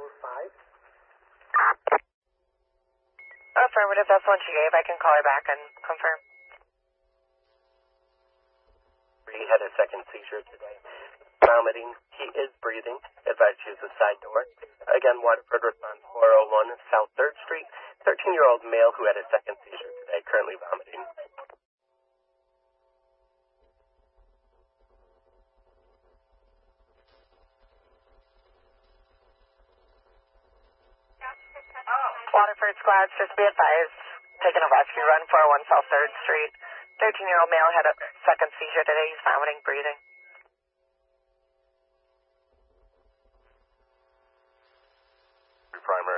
Affirmative, that's the one she gave. I can call her back and confirm. He had a second seizure today. Vomiting. He is breathing. Advised to use the side door. Again, Waterford response 401 South 3rd Street. 13-year-old male who had a second seizure today, currently vomiting. Waterford squads, just be advised, taking a rescue run 401 South 3rd Street. 13-year-old male had a second seizure today. He's vomiting, breathing. Primary.